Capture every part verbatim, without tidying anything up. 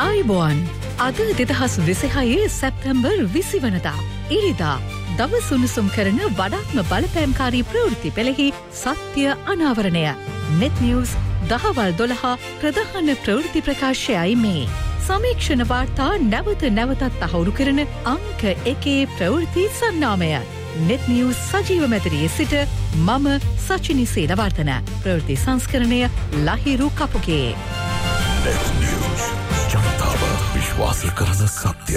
ආයුබෝවන් අද දෙදහස් විසිහය සැප්තැම්බර් විසි වනදා ඉරිදා දවස් උණුසුම් කරන වඩාත්ම බලපෑම්කාරී ප්‍රවෘත්ති පෙළෙහි සත්‍ය අනාවරණය net news දහවල් දොළහ ප්‍රධාන ප්‍රවෘත්ති ප්‍රකාශයයි මේ සමීක්ෂණ වාර්තා නැවත නැවතත් තහවුරු කරන අංක එකේ ප්‍රවෘත්ති සන්නාමය net news සජීව මැදිරියේ සිට මම සචිනි සේනවර්ධන ප්‍රවෘත්ති සංස්කරණය ලහිරු කපුගේ net news ජනතාව විශ්වාස කරන සත්‍ය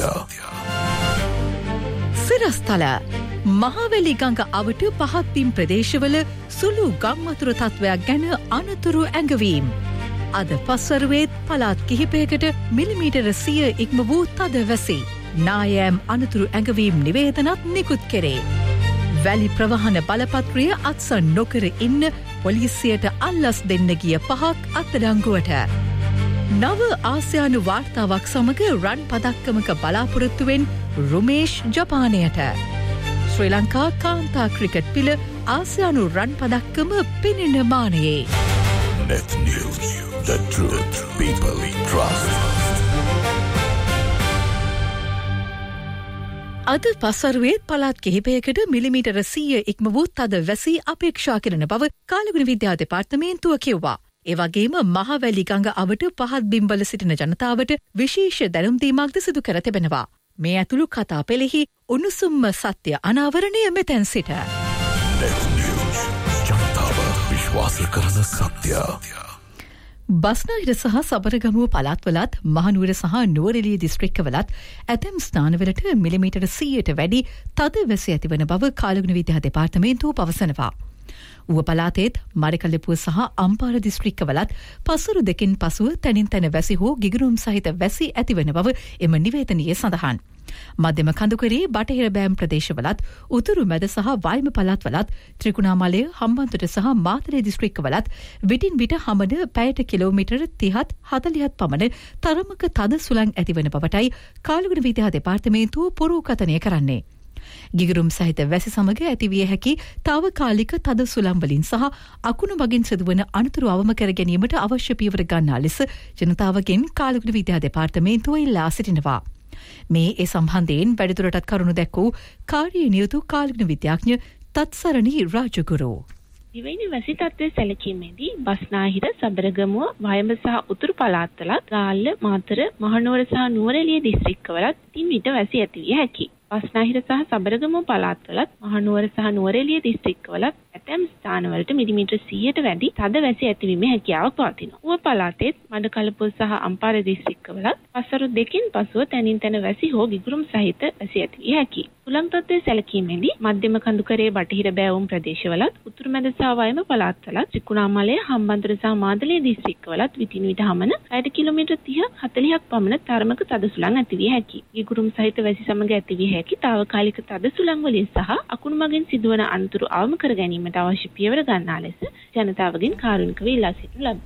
සිරස්තල මහවැලි ගඟ අවට පහත් බිම් ප්‍රදේශවල සුළු ගම්වතුර තත්ත්වයක් ගැන අනතුරු ඇඟවීම් අද පස්වරුවේත් පළාත් කිහිපයකට මිලිමීටර සිය ඉක්ම වූ තද වැසි නායෑම් අනතුරු ඇඟවීම් නිවේදනත් නිකුත් කෙරේ වැලි ප්‍රවාහන බලපත්‍රය අත්සන් නොකර ඉන්න පොලිසියට අල්ලස් දෙන්න ගිය පහක් අත්අඩංගුවට නව ආසියානු වාර්තාවක් සමග රන් පදක්කමක බලාපොරොත්තුවෙන් රුමේෂ් ජපානයට ශ්‍රී ලංකා කාන්තා ක්‍රිකට් පිළ ආසියානු රන් පදක්කම පෙනෙන මානයේ Net News, the truth people trust. අද පස්වරුවේත් පළාත් කිහිපයකට මිලිමීටර සිය ඉක්ම වූ තද වැසි අපේක්ෂා කරන බව කාලගුණ විද්‍යා දෙපාර්තමේන්තුව කිව්වා. ඒ වගේම මහවැලි ගඟ අවට පහත් බිම්වල සිටින ජනතාවට විශේෂ දැනුම් දීමක්ද සිදු කර තිබෙනවා. මේ ඇතුළු කතා පෙළෙහි උණුසුම්ම සත්‍ය අනාවරණය මෙතැන් සිට. ජනතාව විශ්වාස කරන සත්‍ය. බස්නාහිර සහ සබරගමුව පළාත්වලත් මහනුවර සහ නුවරඑළිය දිස්ත්‍රික්කවලත් ඇතැම් ස්ථානවලට මිලිමීටර සීයට වැඩි තද වැසි ඇතිවන බව කාලගුණ විද්‍යා දෙපාර්තමේන්තුව පවසනවා. ඌව පළාතේත් මරිකල්ලපුව සහ අම්පාර දිස්ත්‍රික්කවලත් පසුරු දෙකින් පසුව තැනින් තැන වැසි හෝ ගිගුරුම් සහිත වැසි ඇතිවන බව එම නිවේදනයේ සඳහන්. මධ්‍යම කඳුකරේ බටහිර බෑම් ප්‍රදේශවලත් උතුරු මැද සහ වයිම පළාත්වලත් ත්‍රිකුණාමලය හම්බන්තොට සහ මාතරේ දිස්ත්‍රික්කවලත් විටින් විට හමන පැයට කිලෝමීටර තිහත් හතලිහත් පමණ තරමක තද සුළං ඇතිවන බවටයි කාලගුණ විද්‍යා දෙපාර්තමේන්තුව පුරෝකථනය කරන්නේ. ගිගුරුම් සහිත වැසි සමග ඇතිවිය හැකි තාවකාලික තද සුළං වලින් සහ අකුණු මගින් සිදුවන අනතුරු අවම කර ගැනීමට අවශ්‍ය පියවර ගන්නා ලෙස ජනතාවගෙන් කාලගුණ විද්‍යා දෙපාර්තමේන්තුව ඉල්ලා සිටිනවා. මේ ඒ සම්බන්ධයෙන් වැඩිදුරටත් කරුණු දැක්වූ කාර්ය නියුතු කාලගුණ විද්‍යාඥ තත්සරණි රාජගුරු. දිවයින වැසි තත්ත්වය සැලකීමේදී බස්නාහිර සබරගමුව වයඹ සහ උතුරු පළාත්වලත් රාල්ල මාතර මහනුවර සහ නුවරඑළිය දිස්ත්‍රික්කවලත් තින් විට වැසි ඇතිවිය හැකියි. බස්නාහිර සහ සබරගමුව පළාත්වලත් මහනුවර සහ නුවරඑළිය දිස්ත්‍රික්කවලත් ඇතැම් ස්ථානවලට මිලිමීටර සීයට වැඩි තද වැසි ඇතිවීමේ හැකියාවක් පවතිනවා. ඌව පළාතේත් මඩකලපුව සහ අම්පාර දිස්ත්‍රික්කවලත් පස්වරු දෙකින් පසුව තැනින් තැන වැසි හෝ ගිගුරුම් සහිත වැසි ඇතිවිය හැකියි. සුළං තත්ත්වය සැලකීමේදී මධ්‍යම කඳුකරේ බටහිර බෑවුම් ප්‍රදේශවලත් උතුරු මැද සහ වයම පළාත්වලත් ත්‍රිකුණාමලය හම්බන්තොට සහ මාදලේ දිස්ත්‍රික්කවලත් විටින් විට හමන පැයට කිලෝමීටර තිහක් හතලිහක් පමණ තරමක තද සුළං ඇතිවිය හැකියි. ගිගුරුම් සහිත වැසි සමග ඇතිවිය හැකි තාවකාලික තද සුළං වලින් සහ අකුණු මගින් සිදුවන අනතුරු අවම කර ගැනීමට අවශ්‍ය පියවර ගන්නා ලෙස ජනතාවගෙන් කාරුණිකව ඉල්ලා සිටිනු ලබයි.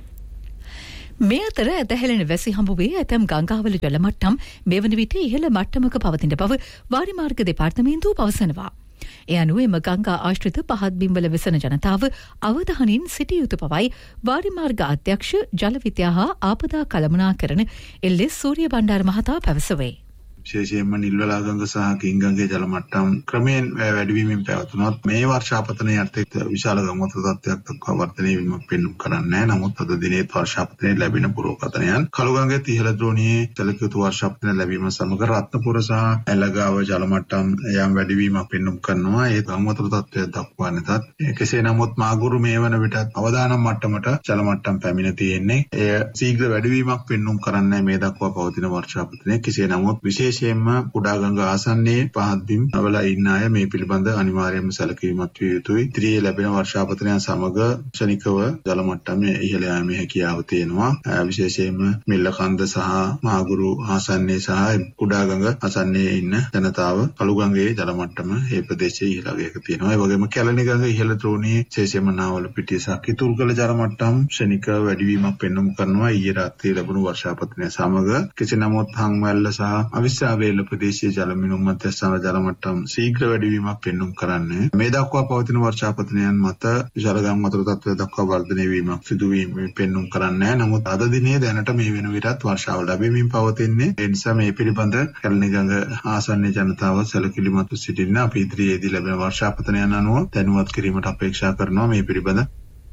මේ අතර ඇදහැලෙන වැසි හමුවේ ඇතැම් ගංගාවල ජල මට්ටම් මෙවන විට ඉහළ මට්ටමක පවතින බව වාරිමාර්ග දෙපාර්තමේන්තුව පවසනවා. ඒ අනුව එම ගංගා ආශ්‍රිත පහත් බිම්වල වෙසෙන ජනතාව අවධානයෙන් සිටිය යුතු බවයි වාරිමාර්ග අධ්‍යක්ෂ ජල විද්‍යා හා ආපදා කළමනාකරණ එල්.එස්. සූරිය බණ්ඩාර මහතා පැවසුවේ. විශේෂයෙන්ම නිල්වලාගඟ සහ කිංගඟේ ජල මට්ටම් ක්‍රමයෙන් වැඩිවීමෙන් පැවතුනොත් මේ වර්ෂාපතනයේ අර්ථිත විශාල ගම්වතුර තත්ත්වයක් දක්වා වර්ධනය වීමක් පෙන්නුම් කරන්නේ. නමුත් අද දිනේ වර්ෂාපතනයේ ලැබෙන පුරෝකථනයන් කළුගඟේ ඉහළ ද්‍රෝණියේ සැලකිය යුතු වර්ෂාපතන ලැබීම සමග රත්නපුර සහ ඇලගාව ජල මට්ටම් යම් වැඩිවීමක් පෙන්නුම් කරනවා. ඒ ගම්වතුර තත්ත්වය දක්වා නැතත් කෙසේ නමුත් මාගුරු මේ වන විට අවදානම් මට්ටමට ජල මට්ටම් පැමිණ තියෙන්නේ. එය ශීඝ්‍ර වැඩිවීමක් පෙන්නුම් කරන්නේ මේ දක්වා පවතින වර්ෂාපතනයේ. කෙසේ නමුත් විශේෂ විශේෂයෙන්ම කුඩා ගඟ ආසන්නයේ පහත් බිම් වල ඉන්න අය මේ පිළිබඳ අනිවාර්යයෙන්ම සැලකීමක් විය යුතුයි. ඉදිරියේ ලැබෙන වර්ෂාපතනයන් සමග ක්ෂණිකව ජල මට්ටම ඉහළ යාමේ හැකියාව තියෙනවා. විශේෂයෙන්ම මිල්ලකන්ද සහ මාගුරු ආසන්නයේ සහ කුඩා ගඟ ආසන්නයේ ඉන්න ජනතාව කළු ගඟේ ජල මට්ටම මේ ප්‍රදේශයේ ඉහළගයක තියෙනවා. ඒ වගේම කැලණි ගඟ ඉහළ ද්‍රෝණියේ විශේෂයෙන්ම නාවල පිටිය සහ කිතුල්ගල ජල මට්ටම් ක්ෂණිකව වැඩිවීමක් පෙන්වමු කරනවා. ඊයේ රාත්‍රියේ ලැබුණු වර්ෂාපතනය සමග කෙසේ නමුත් හංවැල්ල සහ අවිස්ස නිසා වේල ප්‍රදේශයේ ජල මිනුම් මධ්‍යස්ථාන ජල මට්ටම් ශීඝ්‍ර වැඩිවීමක් පෙන්නුම් කරන්නේ. මේ දක්වා පවතින වර්ෂාපතනයන් මත විශාල ගම් වතුර තත්ත්වය දක්වා වර්ධනය වීමක් සිදුවීම පෙන්නුම් කරන්නේ. නමුත් අද දිනේ දැනට මේ වෙන විටත් වර්ෂාව ලැබෙමින් පවතින්නේ. ඒ නිසා මේ පිළිබඳ කැලණි ගඟ ආසන්න ජනතාව සැලකිලිමත්ව සිටින්න අපි ඉදිරියේදී ලැබෙන වර්ෂාපතනයන් අනුව දැනුවත් කිරීමට අපේක්ෂා කරනවා. මේ පිළිබඳ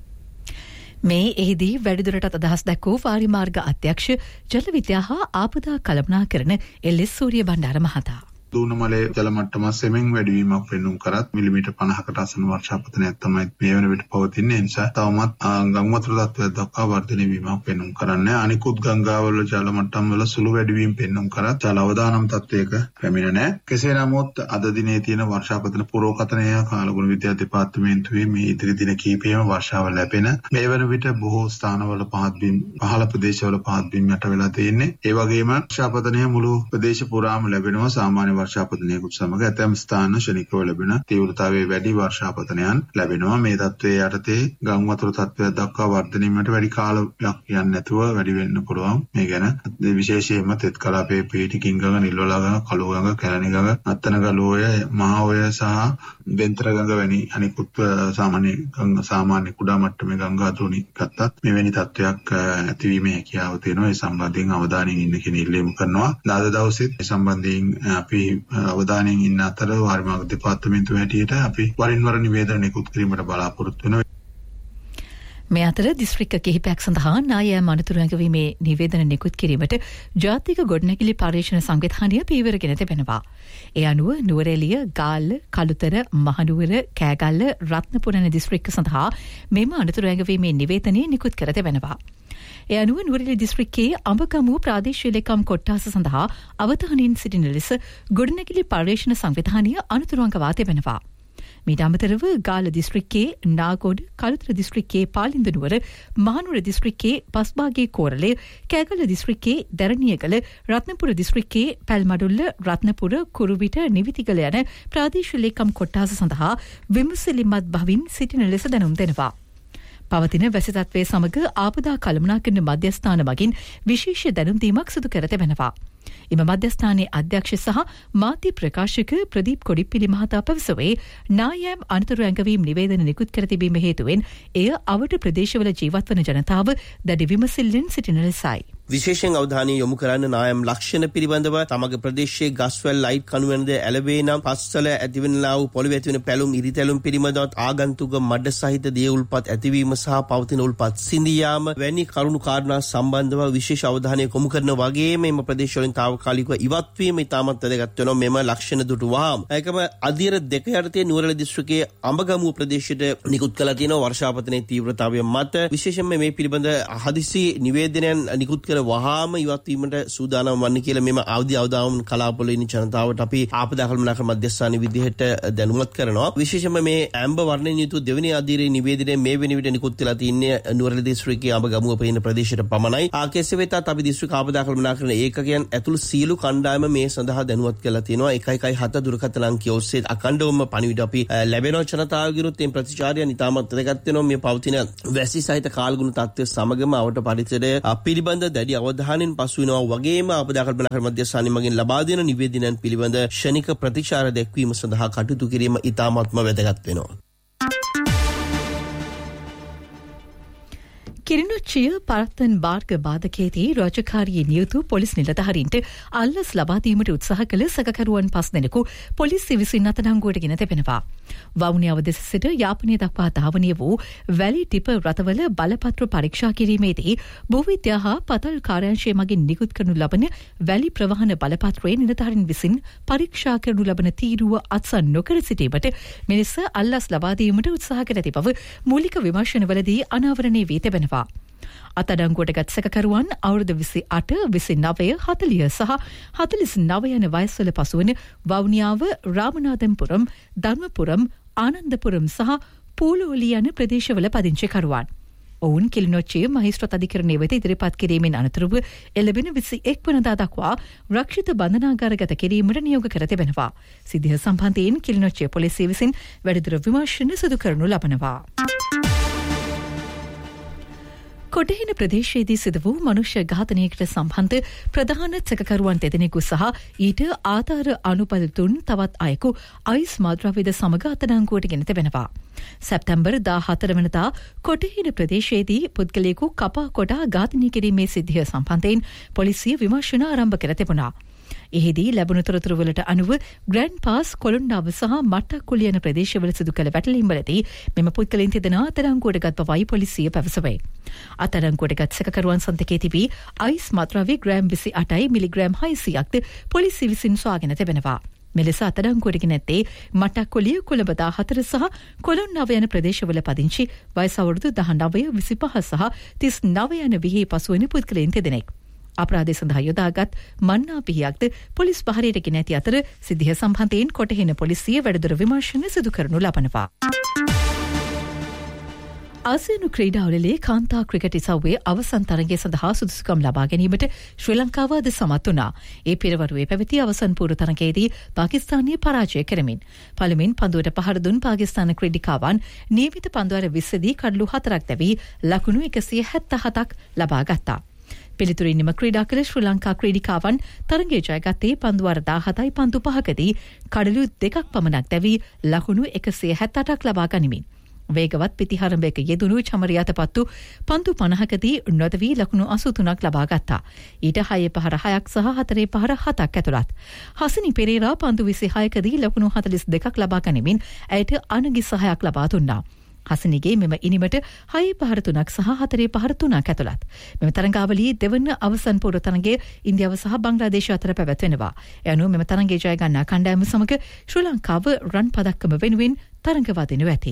මේ එහිදී වැඩිදුරටත් අදහස් දැක්වූ වාරි මාර්ග අධ්‍යක්ෂ ජල විද්‍යා හා ආපදා කළමනාකරණ එල්.එස්. සූරිය බණ්ඩාර මහතා. දූණමලේ ජල මට්ටම සෙමෙන් වැඩිවීමක් පෙන්නුම් කරත් මිලිමීටර් පනහකට ආසන්න වර්ෂාපතනයක් තමයි මේ වෙන විට පවතින්නේ. ඒ නිසා තවමත් ගම් වතුර තත්ත්වය දක්වා වර්ධනය වීමක් පෙන්නුම් කරන්නේ. අනිකුත් ගංගාවල ජල මට්ටම් වල සුළු වැඩිවීම පෙන්නුම් කරත් ජල අවදානම් තත්ත්වයක පැමිණ නැහැ. කෙසේ නමුත් අද දිනේ තියෙන වර්ෂාපතන පුරෝකථනය කාලගුණ විද්‍යා දෙපාර්තමේන්තුවේ මේ ඉදිරි දින කිහිපෙම වර්ෂාව ලැබෙන මේ වෙන විට බොහෝ ස්ථානවල පහත් බිම් පහළ ප්‍රදේශවල පහත් බිම් යට වෙලා තියෙන්නේ. ඒ වගේම වර්ෂාපතනය මුළු ප්‍රදේශ පුරාම ලැබෙනවා. සාමාන්‍ය වර්ෂාපතනයකුත් සමග ඇතැම් ස්ථාන ශනිකව ලැබෙන තීව්‍රතාවයේ වැඩි වර්ෂාපතනයන් ලැබෙනවා. මේ තත්ත්වයේ යටතේ ගම් වතුර තත්ත්වයක් දක්වා වර්ධනයකට වැඩි කාලයක් යන්නේ නැතුව වැඩි වෙන්න පුළුවන්. මේ ගැන විශේෂයෙන්ම තෙත් කලාපයේ පිහිටි කිංගඟ, නිල්වලා ගඟ, කළු ගඟ, කැලණි ගඟ, අත්තනගල ඔය, මහා ඔය සහ වෙන්තර ගඟ වැනි අනිකුත් සාමාන්‍ය ගඟ සාමාන්‍ය කුඩා මට්ටමේ ගංගා තුනි ගත්තත් මෙවැනි තත්ත්වයක් ඇතිවීමේ හැකියාව තියෙනවා. ඒ සම්බන්ධයෙන් අවධානයෙන් ඉන්න කියන ඉල්ලීම කරනවා. දාද දවසෙත් මේ සම්බන්ධයෙන් අපි අවධානයෙන් ඉන්න අතර වාරි මාර්ග දෙපාර්තමේන්තුව හැටියට අපි වරින් වර නිවේදන නිකුත් කිරීමට බලාපොරොත්තු වෙනවා. මේ අතර දිස්ත්‍රික්ක කිහිපයක් සඳහා නායෑම අනතුරු ඇඟවීමේ නිවේදන නිකුත් කිරීමට ජාතික ගොඩනැගිලි පර්යේෂණ සංවිධානය පියවරගෙන තිබෙනවා. ඒ අනුව නුවරඑළිය, ගාල්ල, කළුතර, මහනුවර, කෑගල්ල, රත්නපුර යන දිස්ත්‍රික්ක සඳහා මෙම අනතුරු ඇඟවීමේ නිවේදනය නිකුත් කර තිබෙනවා. ඒ අනුව නුවරඑළිය දිස්ත්‍රික්කයේ අඹගමුව ප්‍රාදේශීය ලේකම් කොට්ටාස සඳහා අවධානයෙන් සිටින ලෙස ගොඩනැගිලි පර්යේෂණ සංවිධානය අනතුරු අඟවා තිබෙනවා. මීට අමතරව ගාල්ල දිස්ත්‍රික්කයේ නාගොඩ, කළුතර දිස්ත්‍රික්කයේ පාලින්දනුවර, මහනුවර දිස්ත්‍රික්කයේ පස්බාගේ කෝරළය, කෑගල්ල දිස්ත්‍රික්කයේ දැරණියගල, රත්නපුර දිස්ත්‍රික්කයේ පැල්මඩුල්ල, රත්නපුර, කුරුවිට, නිවිතිගල යන ප්‍රාදේශීය ලේකම් කොට්ටාස සඳහා විමසිලිමත් බවින් සිටින ලෙස දැනුම් දෙනවා. පවතින වැසි තත්ත්වයේ සමග ආපදා කළමනාකරණ මධ්‍යස්ථාන මගින් විශේෂ දැනුම් දීමක් සිදු කර තිබෙනවා. එම මධ්‍යස්ථානයේ අධ්‍යක්ෂ සහ මාධ්‍ය ප්‍රකාශක ප්‍රදීප් කොඩිප්පිලි මහතා පැවසුවේ නායෑම් අනතුරු ඇඟවීම් නිවේදන නිකුත් කර තිබීම හේතුවෙන් එය අවට ප්‍රදේශවල ජීවත්වන ජනතාව දැඩි විමසිල්ලෙන් සිටින ලෙසයි. විශේෂයෙන් අවධානය යොමු කරන්න නායම් ලක්ෂණ පිළිබඳව තමග ප්‍රදේශයේ ගස්වැල් ලයිට් කණුවෙන්ද ඇලවේ නම් පස්වල ඇතිවෙනලා වූ පොළවේ ඇතිවෙන පැලුම් ඉරිතැලුම් පිළිබඳවත් ආගන්තුක මඩ සහිත දිය උල්පත් ඇතිවීම සහ පවතින උල්පත් සිඳී යාම වැනි කරුණු කාරණා සම්බන්ධව විශේෂ අවධානය යොමු කරන වගේම මේ ප්‍රදේශවලින් తాවකාලිකව ඉවත් වීම ඉතාමත් වැදගත් වෙනවා. මෙම ලක්ෂණ දුටු වහාම ඒකම අධීර දෙක යටතේ නුවරඑළිය දිස්ත්‍රික්කයේ අඹගමුව ප්‍රදේශයට නිකුත් කළා තියෙනවා වර්ෂාපතනයේ තීව්‍රතාවය මත. විශේෂයෙන්ම මේ පිළිබඳ හදිසි නිවේදනයන් නිකුත් කර වහාම ඉවත් වීමට සූදානම් වන්නේ කියලා මෙම අවදි අවදානම් කලාපවල ඉන්න ජනතාවට අපි ආපදා කළමනාකරණ මධ්‍යස්ථානයේ විදිහට දැනුවත් කරනවා. විශේෂයෙන්ම මේ ඇම්බර් වර්ණයෙන් යුතු දෙවෙනි අධීරයේ නිවේදනය මේ වෙන විට නිකුත් වෙලා තින්නේ නුවරඑළිය දිස්ත්‍රික්කයේ අඹගමුව පෙන්න ප්‍රදේශයට පමණයි. ආ කෙසේ වෙතත් අපි දිස්ත්‍රික් ආපදා කළමනාකරණ ඒකකයන් ඇතුළු සියලු කණ්ඩායම මේ සඳහා දැනුවත් කරලා තියෙනවා. එකයි එකයි හත දුරකථන අංකය ඔස්සේ අඛණ්ඩවම පණිවිඩ අපි ලැබෙනවා. ජනතාවගේත් මේ ප්‍රතිචාරය ඉතාමත් වැදගත් වෙනවා. මේ පවතින වැසි සහිත කාලගුණ තත්ත්වය සමගම අවට පරිසරය පිළිබඳ දැඩි අවධානයෙන් පසු වෙනවා. වගේම ආපදා කළමනාකරණ මධ්‍යස්ථානය මගින් ලබා දෙන නිවේදනයන් පිළිබඳ ක්ෂණික ප්‍රතිචාර දැක්වීම සඳහා කටයුතු කිරීම ඉතාමත්ම වැදගත් වෙනවා. කිරිනොච්චිය පරත්තන් බාර්ග බාධකයේදී රාජකාරියේ නියුතු පොලිස් නිලධාරීන්ට අල්ලස් ලබා දීමට උත්සාහ කළ සැකකරුවන් පස් දෙනෙකු පොලිසිය විසින් අත්අඩංගුවට ගෙන තිබෙනවා. වවුනියාව දෙස සිට යාපනය දක්වා ධාවනය වූ වැලි ටිප රථවල බලපත්‍ර පරීක්ෂා කිරීමේදී භූවිද්‍යා හා පතල් කාර්යාංශය මගින් නිකුත් කරනු ලබන වැලි ප්‍රවාහන බලපත්‍රයේ නිලධාරීන් විසින් පරීක්ෂා කරනු ලබන තීරුව අත්සන් නොකර සිටීමට මිනිස අල්ලස් ලබා දීමට උත්සාහ කර ඇති බව මූලික විමර්ශනවලදී අනාවරණය වී තිබෙනවා. අත්අඩංගුවට ගත් සැකකරුවන් අවුරුදු විසි අට, විසි නවය, හතළිහ සහ හතළිස් නවය යන වයස්වල පසුවන වවුනියාව, රාමනාදන්පුරම්, ධර්මපුරම්, ආනන්දපුරම් සහ පූලෝලි යන ප්‍රදේශවල පදිංචිකරුවන්. ඔවුන් කිලිනොච්චිය මහේස්ත්‍රාත් අධිකරණයේ වෙත ඉදිරිපත් කිරීමෙන් අනතුරුව එළඹෙන විසි එක් වනදා දක්වා රක්ෂිත බන්ධනාගාරගත කිරීමට නියෝග කර තිබෙනවා. සිද්ධිය සම්බන්ධයෙන් කිලිනොච්චිය පොලිසිය විසින් වැඩිදුර විමර්ශන සිදු කරනු ලබනවා. කොටහින ප්‍රදේශයේදී සිදු වූ මනුෂ්‍ය ඝාතනයකට සම්බන්ධ ප්‍රධාන සැකකරුවන් දෙදෙනෙකු සහ ඊට ආධාර අනුබල තුන් තවත් අයෙකු අයිස් මද්‍රව්‍යද සමග අත්අඩංගුවට ගෙන තිබෙනවා. සැප්තැම්බර් දාහතර වනදා කොටහින ප්‍රදේශයේදී පුද්ගලයෙකු කපා කොටා ඝාතනය කිරීමේ සිද්ධිය සම්බන්ධයෙන් පොලිසිය විමර්ශන ආරම්භ කර තිබුණා. එහිදී ලැබුණු තොරතුරු වලට අනුව ග්‍රෑන්ඩ් පාස් කොළොන්නාව සහ මට්ටක්කුල යන ප්‍රදේශවල සිදු කළ වැටලීම්වලදී මෙම පුද්ගලයන් තිදෙනා අත්අඩංගුවට ගත් බවයි පොලිසිය පැවසුවේ. අත්අඩංගුවට ගත් සැකකරුවන් සන්තකයේ තිබී අයිස් මත්ද්‍රව්‍ය ග්‍රෑම් විසි අටයි මිලිග්‍රෑම් හයසියක්ද පොලිසිය විසින් සොයාගෙන තිබෙනවා. මෙලෙස අත්අඩංගුවට ගෙන ඇත්තේ මට්ටක්කුලිය කොළඹ දාහතර සහ කොළොන්නාව යන ප්‍රදේශවල පදිංචි වයස අවුරුදු දහනවය විසිපහ සහ තිස් නවය යන විහි පසුවන පුද්ගලයන් තිදෙනෙක්. අපරාධය සඳහා යොදාගත් මන්නා පිහියක්ද පොලිස් පහරයට ගෙන ඇති අතර සිද්ධිය සම්බන්ධයෙන් කොටහින පොලිසිය වැඩිදුර විමර්ශන සිදු කරනු ලබනවා. ආසියානු ක්‍රීඩාවලේ කාන්තා ක්‍රිකට් ඉසව්වේ අවසන් තරගය සඳහා සුදුසුකම් ලබා ගැනීමට ශ්‍රී ලංකාව අද සමත් වුණා. ඒ පෙරවරුවේ පැවති අවසන් පූර්ව තරගයේදී පාකිස්තානය පරාජය කරමින් පළමුවෙන් පන්දුවට පහර දුන් පාකිස්තාන ක්‍රීඩිකාවන් නියමිත පන්දුවර විස්සදී කඩලු හතරක් දැවී ලකුණු එකසිය හැත්තහතක් ලබා ගත්තා. පිළිතුරින් නිම ක්‍රීඩා කළ ශ්‍රී ලංකා ක්‍රීඩිකාවන් තරගය ජයගත්තේ පන්දුවර දාහතයි පන්දු පහකදී කඩලු දෙකක් පමණක් දැවී ලකුණු එකසිය හැත්තඅටක් ලබා ගනිමින් වේගවත් පිතිහරඹයක යෙදුණු චමරියාතපත්තු පන්දු පනහකදී නොදවී ලකුණු අසූතුනක් ලබා ගත්තා. ඊට හයේ පහර හයක් සහ හතරේ පහර හතක් ඇතුළත්. හසිනි පෙරේරා පන්දු විසිහයකදී ලකුණු හතළිස් දෙකක් ලබා ගනිමින් ඇයට අනගි සහයක් ලබා දුන්නා. හසිනිගේ මෙම ඉනිමට හයේ පහර තුනක් සහ හතරේ පහර තුනක් ඇතුළත්. මෙම තරඟාවලියේ දෙවන අවසන් පූර්ව තරඟයේ ඉන්දියාව සහ බංග්ලාදේශ අතර පැවැත්වෙනවා. ඒ අනුව මෙම තරඟයේ ජය ගන්නා කණ්ඩායම සමග ශ්‍රී ලංකාව රන් පදක්කම වෙනුවෙන් තරඟවදිනු ඇති.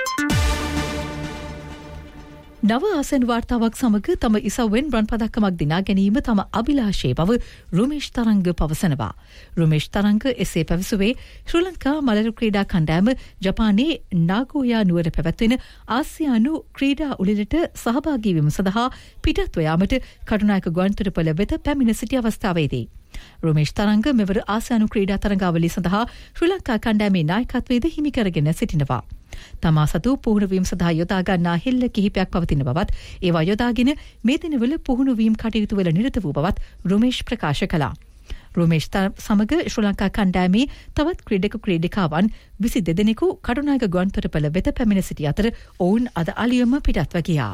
නව ආසෙන් වාර්තාවක් සමග තම ඉසව්වෙන් රන් පදක්කමක් දිනා ගැනීම තම අභිලාෂයේ බව රුමේෂ් තරංග පවසනවා. රුමේෂ් තරංග එසේ පැවසුවේ ශ්‍රී ලංකා මලරු ක්‍රීඩා කණ්ඩායම ජපානයේ නාගෝයා නුවර පැවැත්වෙන ආසියානු ක්‍රීඩා උළෙලට සහභාගී වීම සඳහා පිටත්ව යාමට කටුනායක ගුවන්තොටුපළ වෙත පැමිණ සිටි අවස්ථාවේදී. රුමේෂ් තරංග මෙවර ආසියානු ක්‍රීඩා තරඟාවලිය සඳහා ශ්‍රී ලංකා කණ්ඩායමේ නායකත්වයේද හිමි කරගෙන සිටිනවා. තමා සතු පුහුණුවීම් සඳහා යොදා ගන්නා හෙල්ල කිහිපයක් පවතින බවත් ඒවා යොදාගෙන මේ දිනවල පුහුණුවීම් කටයුතු වල නිරත වූ බවත් රුමේෂ් ප්‍රකාශ කළා. රුමේෂ් සමග ශ්‍රී ලංකා කණ්ඩායමේ තවත් ක්‍රීඩක ක්‍රීඩිකාවන් විසි දෙදෙනෙකු කටුනායක ගුවන්තොටුපළ වෙත පැමිණ සිටි අතර ඔවුන් අද අලියම පිටත්ව ගියා.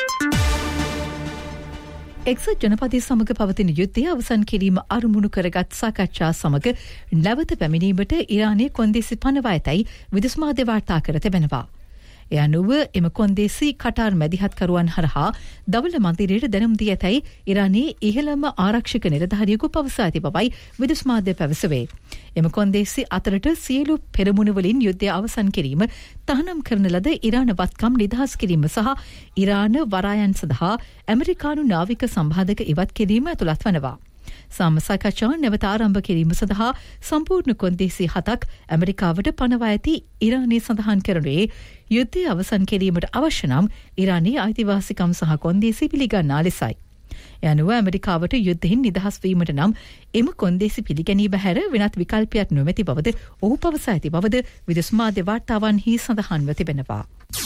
එක්සත් ජනපදයේ සමග පවතින යුද්ධය අවසන් කිරීම අරමුණු කරගත් සාකච්ඡා සමග නැවත පැමිණීමට ඉරානයේ කොන්දේසි පනවා ඇතැයි විදේශ මාධ්‍ය වාර්තා කර තිබෙනවා. එය අනුව එම කොන්දේසි කටාර් මැදිහත්කරුවන් හරහා දවල මන්දිරයට දැනුම් දී ඇතැයි ඉරානයේ ඉහළම ආරක්ෂක නිලධාරියෙකු පවසා ඇති බවයි විදේශ මාධ්‍ය පැවසුවේ. එම කොන්දේසි අතරට සියලු පෙරමුණවලින් යුද්ධය අවසන් කිරීම තහනම් කරන ලද ඉරාන වත්කම් නිදහස් කිරීම සහ ඉරාන වරායන් සඳහා ඇමරිකානු නාවික සම්බාධක ඉවත් කිරීම ඇතුළත් වනවා. සාමසාකච්ඡා නැවත ආරම්භ කිරීම සඳහා සම්පූර්ණ කොන්දේසි හතක් ඇමරිකාවට පනවා ඇති ඉරානයේ සඳහන් කරනුයේ යුද්ධය අවසන් කිරීමට අවශ්‍ය නම් ඉරානයේ අයිතිවාසිකම් සහ කොන්දේසි පිළිගන්නා ලෙසයි. යනුව ඇමරිකාවට යුද්ධයෙන් නිදහස් වීමට නම් එම කොන්දේසි පිළිගැනීම හැර වෙනත් විකල්පයක් නොමැති බවද ඔහු පවසා ඇති බවද විදේශ මාධ්‍ය වාර්තාවන්හි සඳහන්ව තිබෙනවා.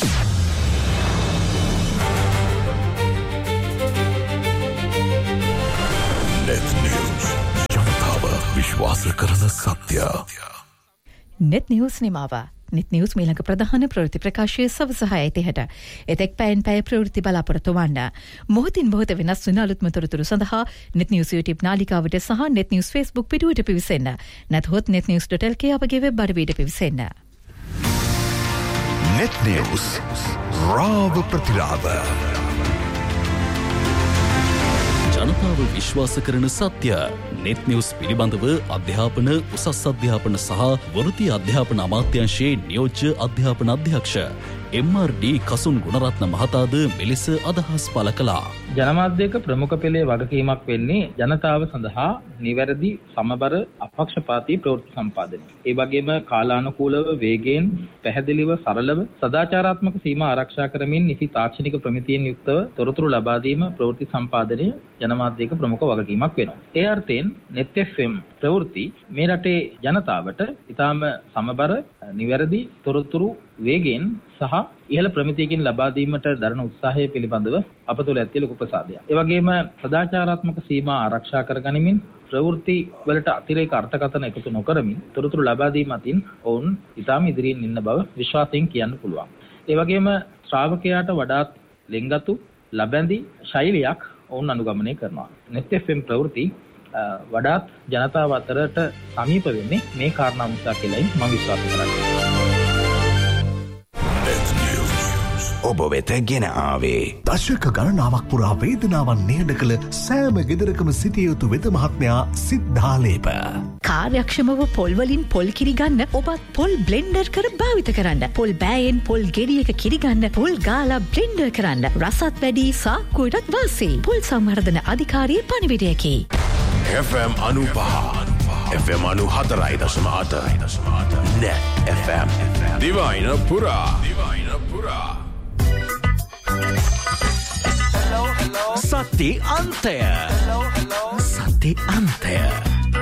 විශ්වාස කරන සත්‍ය. net news නිමාව. net news මීළඟ ප්‍රධාන ප්‍රවෘත්ති ප්‍රකාශය සවස හයයි තිහට. එතෙක් පැයෙන් පැය ප්‍රවෘත්ති බලාපොරොත්තු වන්න. මොහොතින් මොහොත වෙනස් වන අලුත්ම තොරතුරු සඳහා net news YouTube නාලිකාවට සහ net news Facebook පිටුවට පිවිසෙන්න. නැත්හොත් net news dot l k අපගේ වෙබ් අඩවියට පිවිසෙන්න. net news රාව ප්‍රතිලාභ. ජනතාව විශ්වාස කරන සත්‍ය net news පිළිබඳව අධ්‍යාපන උසස් අධ්‍යාපන සහ වෘත්ති අධ්‍යාපන අමාත්‍යාංශයේ නියෝජ්‍ය අධ්‍යාපන අධ්‍යක්ෂ එම් ආර් ඩී කසුන් ගුණරත්න මහතාද මෙලෙස අදහස් පළ කළා. ජනමාධ්‍යක ප්‍රමුඛ පෙළේ වගකීමක් වෙන්නේ ජනතාව සඳහා නිවැරදි සමබර අපක්ෂපාතී ප්‍රවෘත්ති සම්පාදනය. ඒ වගේම කාලානුකූලව වේගයෙන් පැහැදිලිව සරලව සදාචාරාත්මක සීමා ආරක්ෂා කරමින් නිසි තාක්ෂණික ප්‍රමිතියෙන් යුක්තව තොරතුරු ලබා දීම ප්‍රවෘත්ති සම්පාදනය ජනමාධ්‍යක ප්‍රමුඛ වගකීමක් වෙනවා. ඒ අර්ථයෙන් net එෆ් එම් ප්‍රවෘත්ති මේ රටේ ජනතාවට ඉතාම සමබර නිවැරදි තොරතුරු වේගයෙන් සහ ඉහළ ප්‍රමිතියකින් ලබා දීමට දරන උත්සාහය පිළිබඳව අප තුළ ඇති ලොකු ප්‍රසාදයක්. ඒ වගේම සදාචාරාත්මක සීමා ආරක්ෂා කර ගනිමින් ප්‍රවෘත්ති වලට අතිරේක අර්ථකථන එකතු නොකරමින් තොරතුරු ලබා දීම අතින් ඔවුන් ඉතාම ඉදිරියෙන් ඉන්න බව විශ්වාසයෙන් කියන්න පුළුවන්. ඒ වගේම ශ්‍රාවකයාට වඩාත් ලෙන්ගතු ලබැඳි ශෛලියක් ඔවුන් අනුගමනය කරනවා. net F M ප්‍රවෘත්ති වඩාත් ජනතාව අතරට සමීප වෙන්නේ මේ කාරණා නිසා කියලායි මම විශ්වාස කරන්නේ. ඔබ වෙත ගෙන ආවේ දශක ගණනාවක් පුරා වේදනාවන් නිහඬ කළ සෑම ගෙදරකම සිටිය යුතු වෙද මහත්මයා සිද්ධාලේප. කාර්යක්ෂමව පොල් වලින් පොල් කිරි ගන්න ඔබත් පොල් බ්ලෙන්ඩර් කර භාවිත කරන්න. පොල් බෑයෙන් පොල් ගෙඩියක කිරි ගන්න පොල් ගාලා බ්ලෙන්ඩර් කරන්න. රසත් වැඩි සාක්කුවටත් වාසි. පොල් සංවර්ධන අධිකාරියේ පණිවිඩයකි. F M අනූපහ F M අනූ හතරයි දශම අට Net F M දිවයින පුරා දිවයින පුරා සති අන්තය සති අන්තය